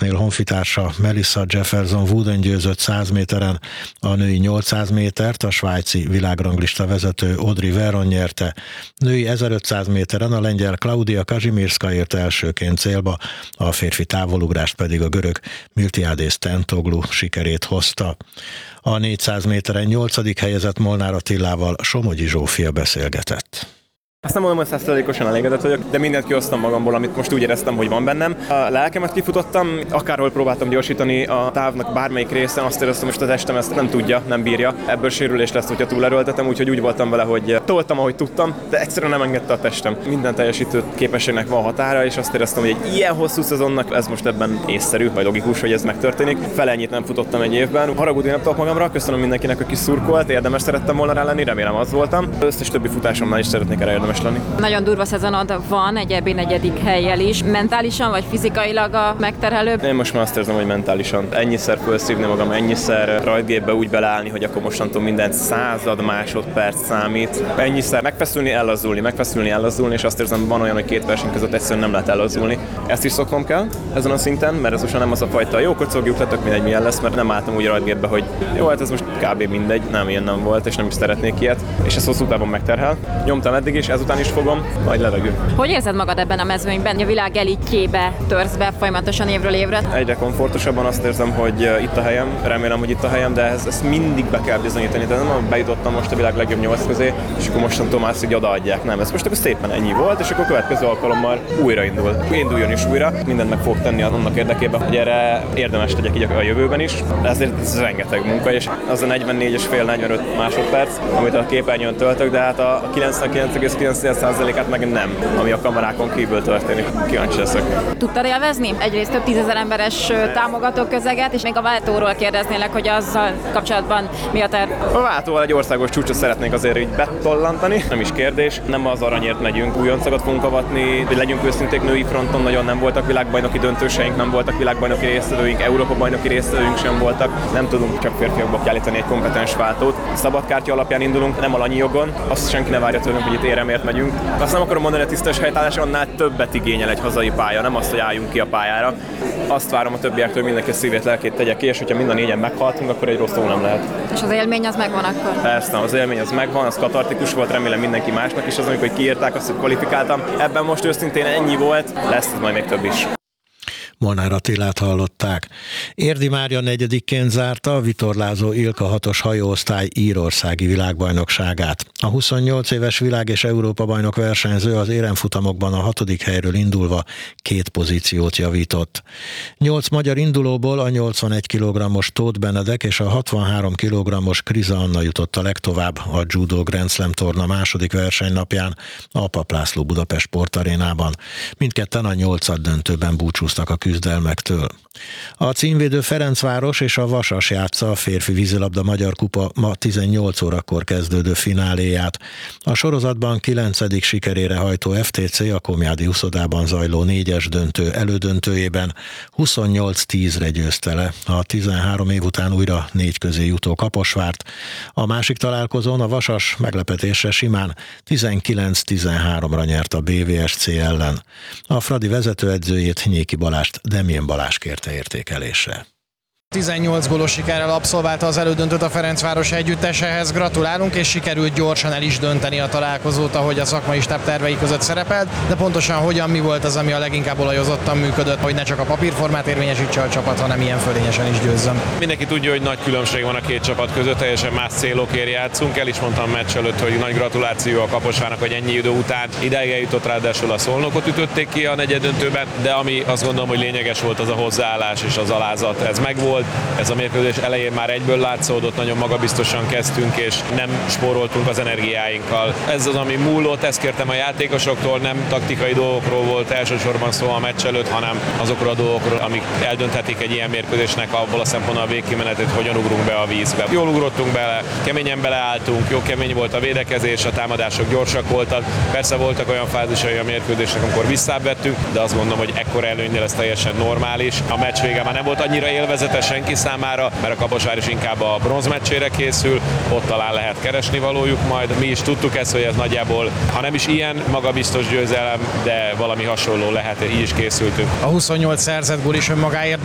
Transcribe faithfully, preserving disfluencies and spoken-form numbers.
férfiaknél honfitársa Melissa Jefferson Wooden győzött száz méteren, a női nyolcszáz métert a svájci világranglista vezető Audrey Veron nyerte. Női ezerötszáz méteren a lengyel Klaudia Kazimierska érte elsőként célba, a férfi távolugrást pedig a görög Miltiades Tentoglu sikerét hozta. A négyszáz méteren nyolcadik helyezett Molnár Attilával Somogyi Zsófia beszélgetett. Azt nem mondom, hogy száz százalékosan elégedett vagyok, de mindent kihoztam magamból, amit most úgy éreztem, hogy van bennem. A lelkemet kifutottam, akárhol próbáltam gyorsítani a távnak bármelyik részen, azt éreztem, hogy a testem ezt nem tudja, nem bírja. Ebből sérülés lesz, hogyha túlerőltetem, úgyhogy úgy voltam vele, hogy toltam, ahogy tudtam, de egyszerűen nem engedte a testem. Minden teljesítő képességnek van határa, és azt éreztem, hogy egy ilyen hosszú szezonnak ez most ebben észszerű, vagy logikus, hogy ez megtörténik. Felennyit nem futottam egy évben. Haragudni nem tudok magamra, köszönöm mindenkinek, aki szurkolt, érdemes szerettem volna rá lenni, remélem az voltam. Összes többi futásomnál is szeretnék erre érdemes lenni. Nagyon durva szezonod van, egy ebbi negyedik hellyel is. Mentálisan vagy fizikailag a megterhelőbb? Én most már azt érzem, hogy mentálisan. Ennyiszer felszívni magam, ennyiszer rajtgépbe úgy beleállni, hogy akkor mostantól minden század másodperc számít. Ennyiszer megfeszülni, ellazulni, megfeszülni, ellazulni, és azt érzem, van olyan, hogy két verseny között egyszerűen nem lehet ellazulni. Ezt is szoknom kell ezen a szinten, mert ez most nem az a fajta jó kocogjuk, le tök mindegy milyen lesz, mert nem álltam úgy rajtgépbe, hogy jó, hát ez most kb. Mindegy, nem ilyen nem volt, és nem is szeretnék ilyet, és ez hosszú távon megterhel. Nyomtam eddig is, ezután is fogom, majd levegő. Hogy érzed magad ebben a mezőnyben? A világ elitjébe törsz be folyamatosan évről évre? Egyre komfortosabban azt érzem, hogy itt a helyem, remélem, hogy itt a helyem, de ezt, ezt mindig be kell bizonyítani. Tehát nem bejutottam most a világ legjobb nyolc közé, és akkor mostantól már így odaadják. Nem, ez most akkor szépen ennyi volt, és akkor a következő alkalommal újraindul. Induljon is újra, mindent meg fog tenni annak érdekében, hogy erre érdemes tegyek így a jövőben is. De ezért ez rengeteg munka, és az a negyvennégy és fél negyvenöt másodperc, amit a képernyőn töltök, de hát a kilencvenkilenc egész kilenc százalékát meg nem, ami a kamerákon kívül történik. Kíváncsi leszek. Tudtad élvezni? Egyrészt több tízezer emberes támogató közeget, és még a váltóról kérdeznélek, hogy azzal kapcsolatban mi a terv? A váltóval egy országos csúcsot szeretnénk azért így betollantani, nem is kérdés. Nem az aranyért megyünk, újoncokat fogunk avatni, hogy legyünk őszinték, női fronton nagyon nem voltak világbajnoki döntőseink, nem voltak világbajnoki résztvevőink, Európa-bajnoki résztvevőink sem voltak. Nem tudunk csak férfiakból kiállítani egy kompetens váltót. Szabadkártya alapján indulunk, nem alanyi jogon, azt senki ne várja tőlünk, hogy itt éremért megyünk. Azt nem akarom mondani, hogy a tisztes helytállás annál többet igényel egy hazai pálya, nem azt, hogy álljunk ki a pályára. Azt várom a többiektől, hogy mindenki a szívét, lelkét tegye ki, és hogyha mind a négyen meghaltunk, akkor egy rossz szó nem lehet. És az élmény az megvan akkor? Persze, az élmény az megvan, az katartikus volt, remélem mindenki másnak is az, amikor kiírták azt, hogy kvalifikáltam. Ebben most őszintén ennyi volt, lesz ez majd még több is. Molnár Attilát hallották. Érdi Mária negyedikként zárta a vitorlázó Ilka hatos hajóosztály írországi világbajnokságát. A huszonnyolc éves világ- és Európa-bajnok versenyző az éremfutamokban a hatodik helyről indulva két pozíciót javított. Nyolc magyar indulóból a nyolcvanegy kilogrammos Tóth Benedek és a hatvanhárom kilogrammos Kriza Anna jutott a legtovább a Judo Grand Slam torna második versenynapján a Pap László Budapest Sportarénában. Mindketten a nyolcad döntőben búcsúztak a küzdelmektől. A címvédő Ferencváros és a Vasas játsza a férfi vízilabda Magyar Kupa ma tizennyolc órakor kezdődő fináléját. A sorozatban kilencedik sikerére hajtó ef té cé a Komjádi uszodában zajló négyes döntő elődöntőjében huszonnyolc tízre győzte le a tizenhárom év után újra négy közé jutó Kaposvárt. A másik találkozón a Vasas meglepetésre simán tizenkilenc tizenháromra nyert a bé vé es cé ellen. A Fradi vezetőedzőjét, Nyéki Balást Demjén Balázs kérte értékelésre. tizennyolc gólos sikerrel abszolválta az elődöntőt a Ferencváros együttesehez. Gratulálunk, és sikerült gyorsan el is dönteni a találkozót, ahogy a szakmai stáb tervei között szerepelt, de pontosan hogyan, mi volt az, ami a leginkább olajozottan működött, hogy ne csak a papírformát érvényesítse a csapat, hanem ilyen fölényesen is győzzön. Mindenki tudja, hogy nagy különbség van a két csapat között, teljesen más célokért játszunk. El is mondtam meccs előtt, hogy nagy gratuláció a Kaposvárnak, hogy ennyi idő után idáig eljutott, ráadásul a Szolnokot ütötték ki a negyeddöntőben, de ami azt gondolom, hogy lényeges volt, az a hozzáállás és az alázat. Ez megvolt. Ez a mérkőzés elején már egyből látszódott, nagyon magabiztosan kezdtünk, és nem spóroltunk az energiáinkkal. Ez az, ami múlott, ezt kértem a játékosoktól, nem taktikai dolgokról volt elsősorban szó a meccs előtt, hanem azokról a dolgokról, amik eldönthetik egy ilyen mérkőzésnek abból a szempontból a végkimenetét, hogyan ugrunk be a vízbe. Jól ugrottunk bele, keményen beleálltunk, jó kemény volt a védekezés, a támadások gyorsak voltak. Persze voltak olyan fázisai a mérkőzésnek, amikor visszávettünk, de azt gondolom, hogy ekkora előnynél ez teljesen normális. A meccs vége már nem volt annyira élvezetes senki számára, mert a Kaposvár is inkább a bronzmeccsére készül, ott talán lehet keresni valójuk majd. Mi is tudtuk ezt, hogy ez nagyjából, ha nem is ilyen magabiztos győzelem, de valami hasonló lehet, így is készültünk. A huszonnyolc szerzett gól is önmagáért